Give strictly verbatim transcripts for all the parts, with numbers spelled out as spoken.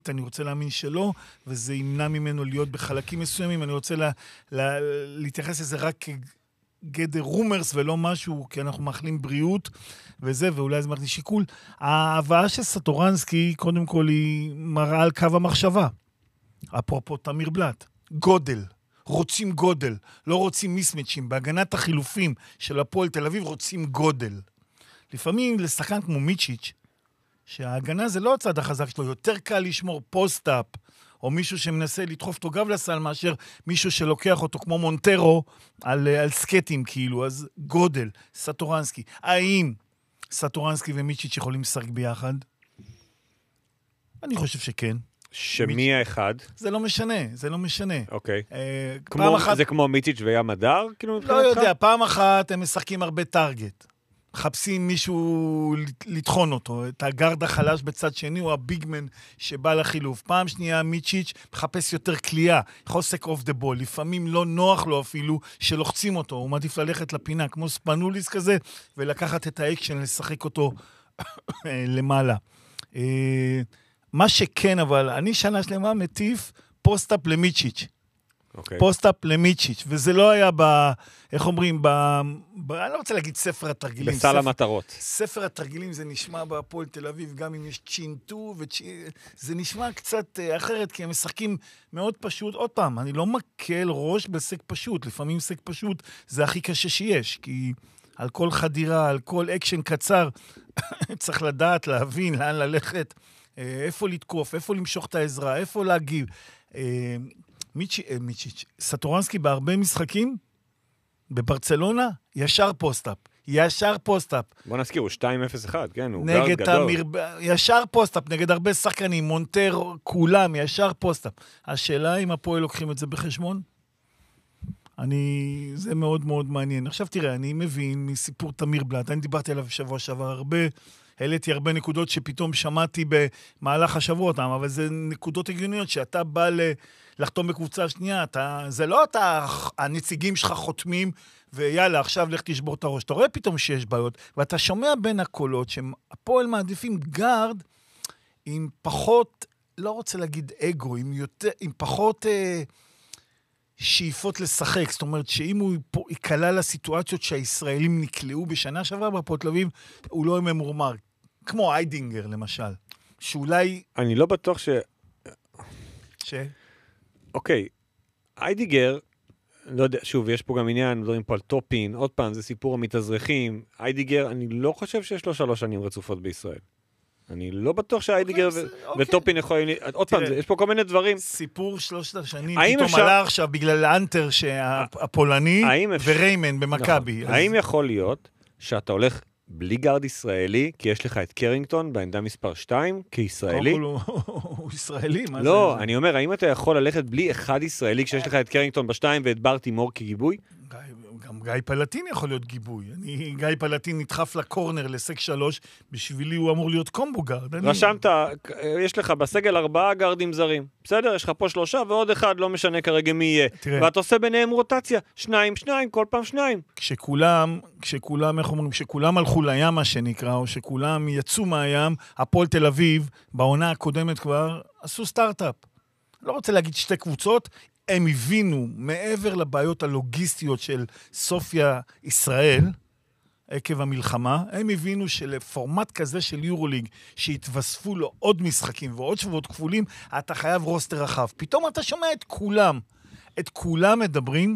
אני רוצה להאמין שלא, וזה ימנע ממנו להיות בחלקים מסוימים, אני רוצה לה, לה, להתייחס לזה רק כגדר רומרס ולא משהו, כי אנחנו מאחלים בריאות וזה, ואולי זה מראה שיקול. ההבאה של סטורנסקי, קודם כל, היא מראה על קו המחשבה. אפרופו תמיר בלט. גודל. רוצים גודל. לא רוצים מיסמצ'ים. בהגנת החילופים של הפועל תל אביב רוצים גודל. לפעמים לשחקן כמו מיצ'יץ', שההגנה זה לא הצד החזק שלו, יותר קל לשמור פוסט-אפ, או מישהו שמנסה לדחוף אותו גב לסל, מאשר מישהו שלוקח אותו כמו מונטרו, על, על סקטים כאילו, אז גודל, סטורנסקי. האם סטורנסקי ומיצ'יץ' יכולים לשחק ביחד? אני חושב שכן. שמי האחד? זה לא משנה, זה לא משנה. אוקיי. אה, כמו, אחת, זה כמו מיצ'יץ' וים הדר? כאילו לא יודע, פעם אחת הם משחקים הרבה טארגט. מחפשים מישהו לטחון אותו. את הגארד החלש בצד שני הוא הביגמן שבא לחילוף. פעם שנייה מיצ'יץ' מחפש יותר קליעה, חוסק אוף דה בול. לפעמים לא נוח לו אפילו שלוחצים אותו. הוא מעדיף ללכת לפינה, כמו ספנוליס כזה, ולקחת את האקשן, לשחק אותו למעלה. מה שכן, אבל אני שנה שלמה מטיף פוסט-אפ למיצ'יץ'. Okay. פוסט-אפ למיצ'יץ', וזה לא היה ב... איך אומרים? ב... ב... אני לא רוצה להגיד ספר התרגילים. בסל ספר, המטרות. ספר התרגילים זה נשמע בהפועל תל אביב, גם אם יש צ'ינטו, וצ'... זה נשמע קצת אחרת, כי הם משחקים מאוד פשוט. עוד פעם, אני לא מקל ראש בסק פשוט. לפעמים סק פשוט זה הכי קשה שיש, כי על כל חדירה, על כל אקשן קצר, צריך לדעת, להבין, לאן ללכת, איפה לתקוף, איפה למשוך את העזרה, איפה להגיב. מיצ'יץ', סטורנסקי בהרבה משחקים, בברצלונה, ישר פוסט-אפ. ישר פוסט-אפ. בוא נזכיר, הוא שתיים אפס אחד, כן? הוא גארד גדול. המיר... ישר פוסט-אפ, נגד הרבה שחקנים, מונטר, כולם, ישר פוסט-אפ. השאלה אם הפועל לוקחים את זה בחשבון? אני... זה מאוד מאוד מעניין. עכשיו תראה, אני מבין מסיפור תמיר בלט, אני דיברתי עליו בשבוע שעבר הרבה, העליתי הרבה נקודות שפתאום שמעתי במהלך השבוע אותם, אבל זה נקודות הגיוניות שאתה בא ל... לחתום בקבוצה השנייה, אתה, זה לא אתה, הנציגים שלך חותמים, ויאללה, עכשיו לך תשבור את הראש. אתה רואה פתאום שיש בעיות, ואתה שומע בין הקולות, שהפועל מעדיפים גארד, עם פחות, לא רוצה להגיד אגו, עם, יותר, עם פחות אה, שאיפות לשחק. זאת אומרת, שאם הוא יקלה לסיטואציות שהישראלים נקלעו בשנה שעברה בהפועל תל אביב, הוא לא ממורמר. כמו איידינגר, למשל. שאולי... אני לא בטוח ש... ש... אוקיי, איידיגר, לא יודע, שוב, יש פה גם עניין, מדברים פה על טופין, עוד פעם, זה סיפור המתאזרחים. איידיגר, אני לא חושב שיש לו שלוש שנים רצופות בישראל. אני לא בטוח שהאיידיגר וטופין יכולים... עוד פעם, יש פה כל מיני דברים. סיפור שלושת השנים, פתאום עלה עכשיו בגלל האנטר הפולני וריימן במכבי. האם יכול להיות שאתה הולך... בלי גארד ישראלי, כי יש לך את קרינגטון בעמדה מספר שתיים, כישראלי. הוא ישראלי, מה זה? לא, אני אומר, האם אתה יכול ללכת בלי אחד ישראלי, כשיש לך את קרינגטון בשתיים ואת בר תימור כגיבוי? גם גיא פלטין יכול להיות גיבוי. אני, גיא פלטין נדחף לקורנר לסק שלוש, בשבילי הוא אמור להיות קומבו גארד. רשמת, יש לך בסגל ארבעה גארדים זרים. בסדר, יש לך פה שלושה ועוד אחד, לא משנה כרגע מי יהיה. ואת עושה ביניהם רוטציה. שניים, שניים, כל פעם שניים. כשכולם, כשכולם, איך אומרים, כשכולם הלכו לים, מה שנקרא, או שכולם יצאו מהים, הפועל תל אביב, בעונה הקודמת כבר, עשו סטארט-אפ. לא רוצה להגיד שתי קבוצות, הם הבינו, מעבר לבעיות הלוגיסטיות של סופיה ישראל, עקב המלחמה, הם הבינו שלפורמט כזה של יורוליג, שהתווספו לו עוד משחקים ועוד שבועות כפולים, אתה חייב רוסטר רחב. פתאום אתה שומע את כולם, את כולם מדברים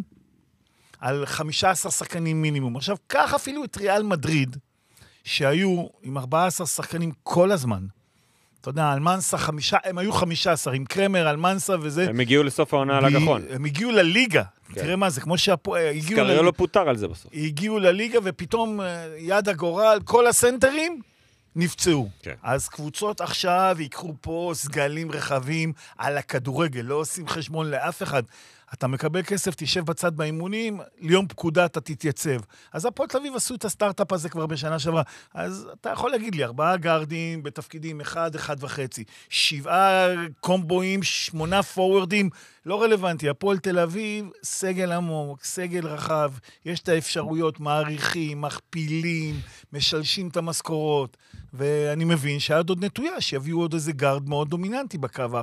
על חמישה עשר שחקנים מינימום. עכשיו, קח אפילו את ריאל מדריד, שהיו עם ארבעה עשר שחקנים כל הזמן, אתה יודע, אלמנסה חמישה, הם היו חמישה עשר, עם קרמר, אלמנסה וזה. הם הגיעו לסוף העונה על הגחון. הם הגיעו לליגה. תראה מה זה, כמו שהפועל... סקריו לא פוטר על זה בסוף. הגיעו לליגה ופתאום יד הגורל, כל הסנטרים נפצעו. אז קבוצות עכשיו יקחו פה סגלים רחבים על הכדורגל, לא עושים חשבון לאף אחד. אתה מקבל כסף, תשב בצד באימונים, ליום פקודה אתה תתייצב. אז הפועל תל אביב עשו את הסטארט-אפ הזה כבר בשנה שעברה. אז אתה יכול להגיד לי, ארבעה גארדים בתפקידים, אחד, אחד וחצי, שבעה קומבואים, שמונה פורוורדים, לא רלוונטי. הפועל תל אביב, סגל עמוק, סגל רחב, יש את האפשרויות, מעריכים, מכפילים, משלשים את המשכורות, ואני מבין שהיד עוד נטויה, שיביאו עוד איזה גארד מאוד דומיננטי בקו האחורי.